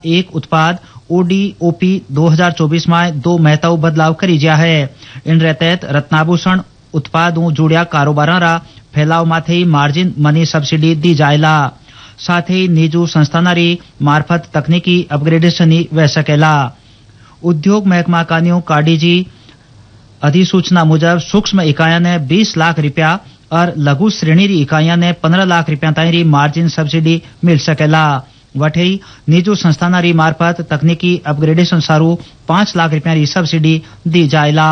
एक उत्पाद ओडीओपी 2024 में 2 महत्व बदलाव करी गया है। इन तहत रत्नाभूषण उत्पादों जुड़िया कारोबार रा फैलाव माथे मार्जिन मनी सब्सिडी दी जाएला। साथ ही निजी संस्थानारी मार्फत तकनीकी अपग्रेडेशन वह सकेला। उद्योग महकमा कान्यू काडीजी अधिसूचना मुजब सूक्ष्म इकाइयां ने 20 लाख रुपया और लघु श्रेणी री इकाइयां ने 15 लाख रुपया ताईं री मार्जिन सब्सिडी मिल सकेला। वठे निजी संस्थानारी मार्फत तकनीकी अपग्रेडेशन सारू 5 लाख रुपया री सब्सिडी दी जाएला।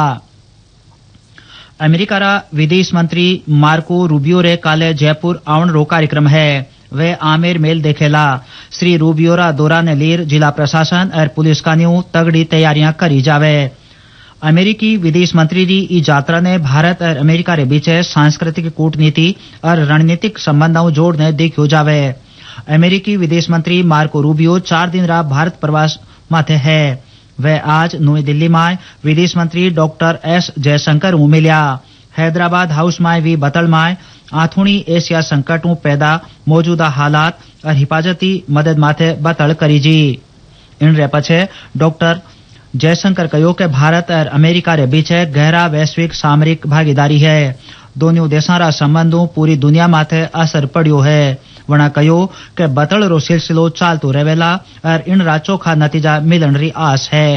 अमेरिका रा विदेश मंत्री मार्को रूबियो रे काले जयपुर आवण रो कार्यक्रम है। वे आमेर मेल देखेला। श्री रूबियो रा दौरा ने लीर जिला प्रशासन और पुलिस कान्यू तगड़ी तैयारियां करी जावे। अमेरिकी विदेश मंत्री री ई यात्रा ने भारत और अमेरिका रे बीच सांस्कृतिक कूटनीति और रणनीतिक संबंधों जोड़ने देखो जावे। अमेरिकी विदेश मंत्री मार्को रूबियो 4 दिन रा भारत प्रवास माथे है। वह आज नई दिल्ली में विदेश मंत्री डॉक्टर एस जयशंकर मिलिया। हैदराबाद हाउस में भी बतल में आथुणी एशिया संकट पैदा मौजूदा हालात और हिफाजती मदद माथे बतल करी जी। इन रे पछे डॉक्टर जयशंकर कहो कि भारत और अमेरिका रे बीच गहरा वैश्विक सामरिक भागीदारी है। दोनों देशों रा संबंधों पूरी दुनिया माथे असर पड़ियो है। वणा कहो कि बतल रो सिलसिलो चालतो रहेला और इन रा चोखा नतीजा मिलन री आस है।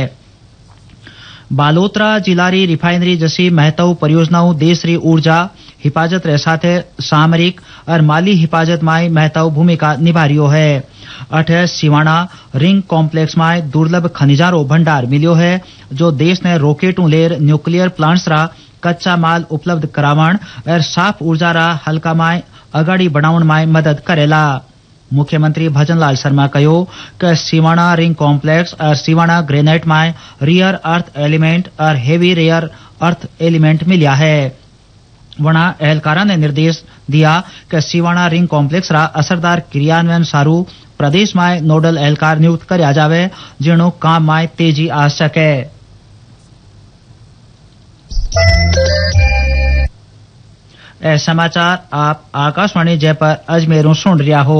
बालोतरा जिला री रिफाइनरी जैसी महत्व परियोजनाओं देश री ऊर्जा हिफाजत रे साथे सामरिक और माली हिफाजत में महत्व भूमिका निभा रियो है। अठे सिवाना रिंग कॉम्प्लेक्स में दुर्लभ खनिजा रो भंडार मिलियो है जो देश ने रॉकेटों लेर न्यूक्लियर प्लांट्स रा कच्चा माल उपलब्ध करावण और साफ ऊर्जा रा हल्का में अगाड़ी बढ़ावण में मदद करेला। मुख्यमंत्री भजनलाल शर्मा कहो कि सिवाना रिंग कॉम्प्लेक्स और सिवाना ग्रेनाइट में रियर अर्थ एलिमेंट और हेवी रेयर अर्थ एलिमेंट मिलिया है। वणा एहलकारा ने निर्देश दिया कि सिवाना रिंग कॉम्प्लेक्स रा असरदार क्रियान्वयन सारू प्रदेश में नोडल एहलकार नियुक्त करया जावे जिनो काम में तेजी आ सके। ए समाचार आप आकाशवाणी जयपुर अजमेर सुन रिया हो।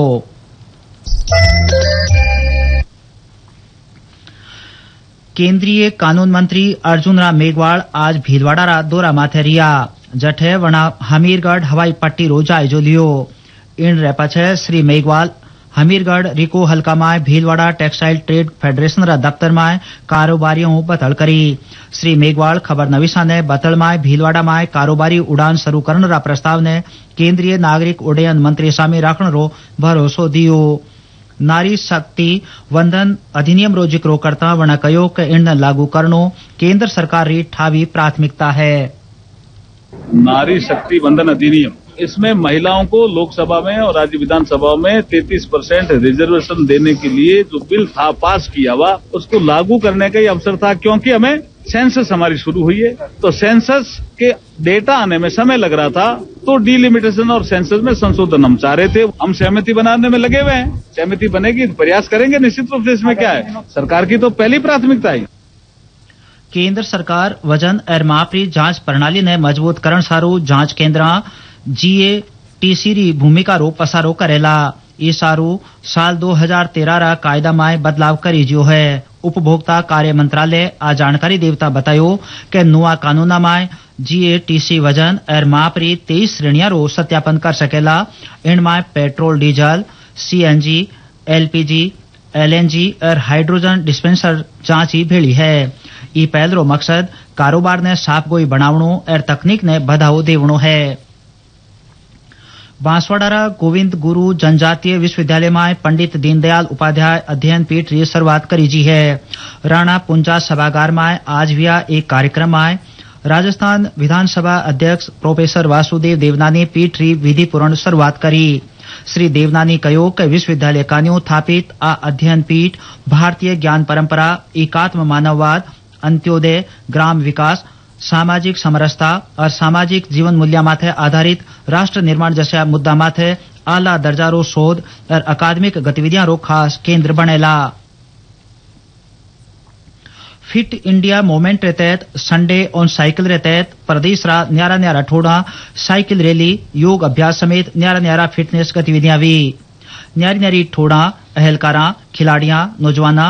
केंद्रीय कानून मंत्री अर्जुन राम मेघवाल आज भीलवाड़ा रा दौरा माथे रिया। जठे वणा हमीरगढ़ हवाई पट्टी रो जायजो लियो। इन रे पछे श्री मेघवाल हमीरगढ़ रिको हल्का में भीलवाड़ा टेक्सटाइल ट्रेड फेडरेशन रा दफ्तर में कारोबारियों बतल करी। श्री मेघवाल खबर नवीसा ने बतल में भीलवाड़ा में कारोबारी उड़ान शुरू करने रा प्रस्ताव ने केंद्रीय नागरिक उड्डयन मंत्री सामी राखण रो भरोसो दियो। नारी शक्ति वंदन अधिनियम रो जिक्रो करता वणा कहो कि इन लागू करनो केंद्र सरकार री ठावी प्राथमिकता है। नारी शक्ति वंदन अधिनियम इसमें महिलाओं को लोकसभा में और राज्य विधानसभा में 33% रिजर्वेशन देने के लिए जो बिल था पास किया हुआ उसको लागू करने का ही अवसर था क्योंकि हमें सेंसस हमारी शुरू हुई है तो सेंसस के डेटा आने में समय लग रहा था तो डिलिमिटेशन और सेंसस में संशोधन हम चाह रहे थे। हम सहमति बनाने में लगे हुए हैं। सहमति बनेगी प्रयास करेंगे निश्चित रूप से। इसमें क्या है सरकार की तो पहली प्राथमिकता है। केंद्र सरकार वजन और माप री जांच प्रणाली ने मजबूत करण सारू जांच केंद्र जीएटीसी री भूमिका रो पसारो करेला। ई सारू साल 2013 रा कायदा में बदलाव करी जियो है। उपभोक्ता कार्य मंत्रालय आ जानकारी देवता बतायो कि नुआ कानूना में जीएटीसी वजन और माप री 23 श्रेणियां रो सत्यापन कर सकेला। इनमें petrol diesel CNG LPG LNG और हाइड्रोजन डिस्पेंसर जांच ही भेड़ी है। ई पहल रो मकसद कारोबार ने साफ गोई बनावणो और तकनीक ने बढ़ावो देवणो है। बांसवाड़ा गोविंद गुरु जनजातीय विश्वविद्यालय में पंडित दीनदयाल उपाध्याय अध्ययन पीठ की शुरुआत करी जी है। राणा पुंजा सभागार में आज हुआ एक कार्यक्रम में राजस्थान विधानसभा अध्यक्ष प्रोफेसर वासुदेव देवनानी पीठ की विधि पूर्ण शुरुआत करी। श्री देवनानी कहो कि विश्वविद्यालय कान्यू स्थापित आ अध्ययन पीठ भारतीय ज्ञान परंपरा एकात्म मानववाद अंत्योदय ग्राम विकास सामाजिक समरसता और सामाजिक जीवन मूल्य माथे आधारित राष्ट्र निर्माण जैसा मुद्दा माथे आला दर्जा रो शोध और अकादमिक गतिविधियां रो खास केंद्र बनेला। फिट इंडिया मूवमेंट रे तहत संडे ऑन साइकिल रे तहत प्रदेश रा न्यारा न्यारा ठोड़ा साइकिल रैली योग अभ्यास समेत न्यारा न्यारा फिटनेस गतिविधियां हुई। न्यारी न्यारी ठोड़ा अहलकारां खिलाड़ियां नौजवाना